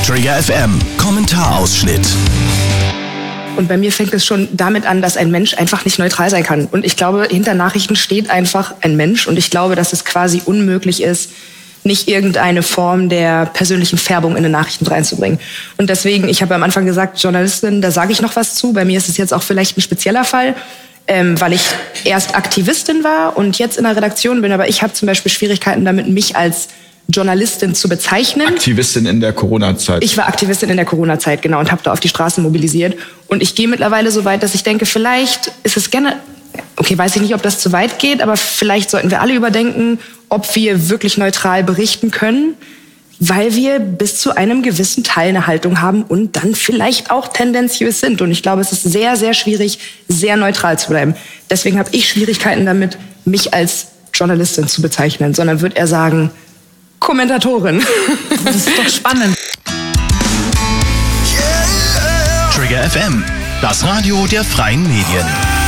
Trigger FM Kommentarausschnitt. Und bei mir fängt es schon damit an, dass ein Mensch einfach nicht neutral sein kann. Und ich glaube, hinter Nachrichten steht einfach ein Mensch. Und ich glaube, dass es quasi unmöglich ist, nicht irgendeine Form der persönlichen Färbung in den Nachrichten reinzubringen. Und deswegen, ich habe am Anfang gesagt, Journalistin, da sage ich noch was zu. Bei mir ist es jetzt auch vielleicht ein spezieller Fall, weil ich erst Aktivistin war und jetzt in der Redaktion bin. Aber ich habe zum Beispiel Schwierigkeiten damit, mich als Journalistin zu bezeichnen. Aktivistin in der Corona-Zeit. Ich war Aktivistin in der Corona-Zeit, genau, und habe da auf die Straßen mobilisiert. Und ich gehe mittlerweile so weit, dass ich denke, vielleicht ist es gerne, okay, weiß ich nicht, ob das zu weit geht, aber vielleicht sollten wir alle überdenken, ob wir wirklich neutral berichten können, weil wir bis zu einem gewissen Teil eine Haltung haben und dann vielleicht auch tendenziös sind. Und ich glaube, es ist sehr, sehr schwierig, sehr neutral zu bleiben. Deswegen habe ich Schwierigkeiten damit, mich als Journalistin zu bezeichnen, sondern würde eher sagen, Kommentatorin. Das ist doch spannend. Trigger FM, das Radio der freien Medien.